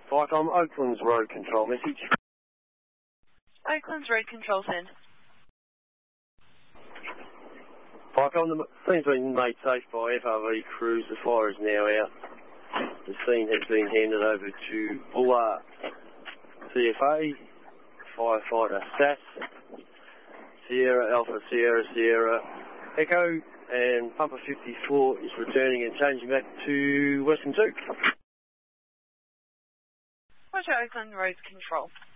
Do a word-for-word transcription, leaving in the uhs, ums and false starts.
Vicom, Oakland's road control message. Oakland's road control send. Vicom, the scene's been made safe by F R V crews. The fire is now out. The scene has been handed over to Buller C F A, firefighter S A S, Sierra Alpha Sierra Sierra Echo, and Pumper fifty-four is returning and changing back to Western two. Roger, Oakland road control.